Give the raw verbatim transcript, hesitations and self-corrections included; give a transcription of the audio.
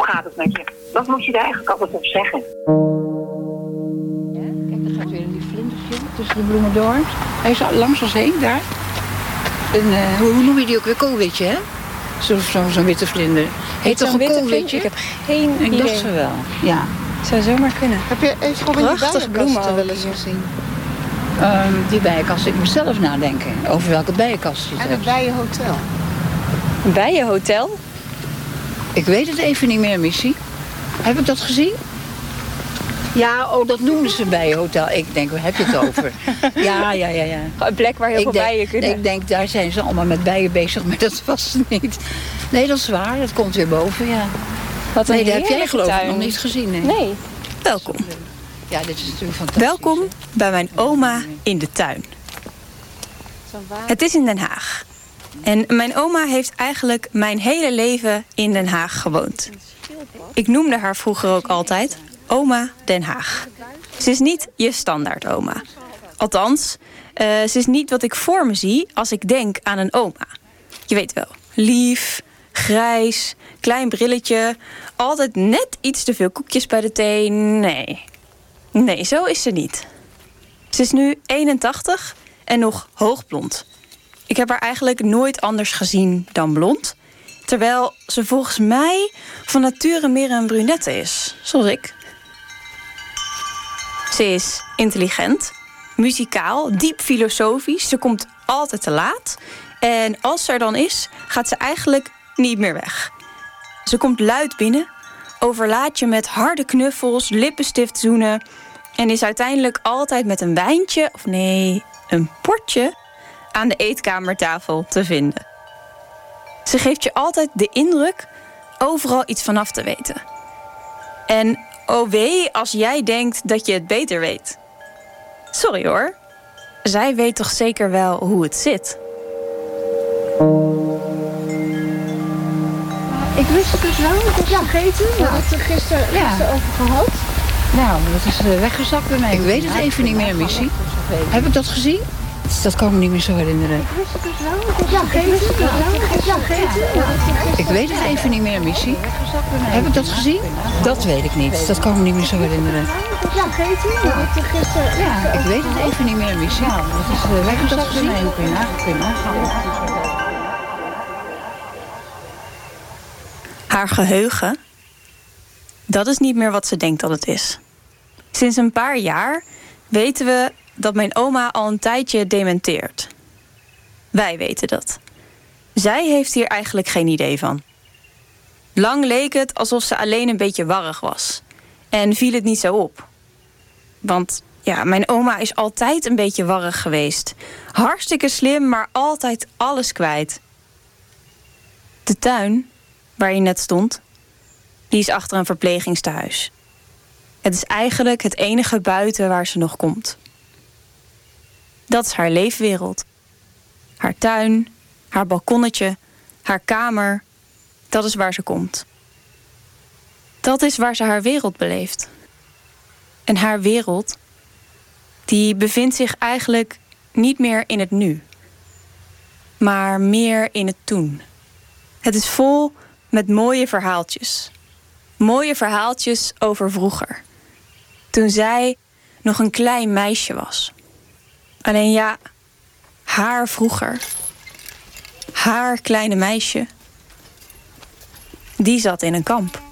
gaat het met je? Wat moet je daar eigenlijk altijd op zeggen? Ja, kijk, dan gaat weer die vlindertje tussen de bloemen door. Hij is langs ons heen, daar. En, uh, hoe, hoe noem je die ook weer? Koolwitje, hè? Zo'n zo, zo witte vlinder. Heet toch een koolwitje? Ik heb geen Ik idee. dacht ze wel, ja. Zou zomaar kunnen. Heb je eens gewoon in die Prachtig bloemen bijenkasten wel ook eens hier. gezien? Um, die bijenkast, ik moet zelf nadenken over welke bijenkast je het En hebt. het bijenhotel. Een bijenhotel? Ik weet het even niet meer, Missy. Heb ik dat gezien? Ja, oh, dat noemden ze bijenhotel. Ik denk, waar heb je het over? Ja, ja, ja, ja. Een plek waar heel Ik veel denk, bijen kunnen. ik denk, daar zijn ze allemaal met bijen bezig, maar dat was het niet. Nee, dat is waar. Dat komt weer boven, ja. Wat een Nee, dat heb jij heerlijke geloof ik tuin. nog niet gezien, nee. Nee. Welkom. Ja, dit is natuurlijk fantastisch. Welkom bij mijn oma in de tuin. Het is in Den Haag. En mijn oma heeft eigenlijk mijn hele leven in Den Haag gewoond. Ik noemde haar vroeger ook altijd Oma Den Haag. Ze is niet je standaard oma. Althans, uh, ze is niet wat ik voor me zie als ik denk aan een oma. Je weet wel, lief, grijs, klein brilletje, altijd net iets te veel koekjes bij de thee. Nee, nee, zo is ze niet. Ze is nu eenentachtig en nog hoogblond. Ik heb haar eigenlijk nooit anders gezien dan blond. Terwijl ze volgens mij van nature meer een brunette is, zoals ik. Ze is intelligent, muzikaal, diep filosofisch. Ze komt altijd te laat. En als ze er dan is, gaat ze eigenlijk niet meer weg. Ze komt luid binnen, overlaat je met harde knuffels, lippenstift zoenen en is uiteindelijk altijd met een wijntje, of nee, een portje, aan de eetkamertafel te vinden. Ze geeft je altijd de indruk overal iets vanaf te weten. En oh wee als jij denkt dat je het beter weet. Sorry hoor, zij weet toch zeker wel hoe het zit. Ik wist het dus wel, ik was vergeten. We hadden het er gisteren, Ja. gisteren over gehad. Nou, dat is uh, weggezakt bij mij. Ik weet het even niet meer, Missy. Heb ik dat gezien? Dat kan ik me niet meer zo herinneren. Ik wist het dus wel, ik was vergeten. Ik wist het wel, ik was vergeten. We hadden het er gisteren- Ik weet het even niet meer, Missy. Heb ik dat gezien? Dat weet ik niet. Dat kan ik me niet meer zo herinneren. Ik was vergeten. We hadden het er gisteren- Ja, ik weet het even niet meer, Missy. Dat is uh, weggezakt bij mij. Kun je nagaan, kun je nagaan. Haar geheugen, dat is niet meer wat ze denkt dat het is. Sinds een paar jaar weten we dat mijn oma al een tijdje dementeert. Wij weten dat. Zij heeft hier eigenlijk geen idee van. Lang leek het alsof ze alleen een beetje warrig was. En viel het niet zo op. Want ja, mijn oma is altijd een beetje warrig geweest. Hartstikke slim, maar altijd alles kwijt. De tuin waar je net stond, die is achter een verplegingstehuis. Het is eigenlijk het enige buiten waar ze nog komt. Dat is haar leefwereld. Haar tuin, haar balkonnetje, haar kamer, dat is waar ze komt. Dat is waar ze haar wereld beleeft. En haar wereld, die bevindt zich eigenlijk niet meer in het nu, maar meer in het toen. Het is vol met mooie verhaaltjes. Mooie verhaaltjes over vroeger. Toen zij nog een klein meisje was. Alleen ja, haar vroeger. Haar kleine meisje. Die zat in een kamp.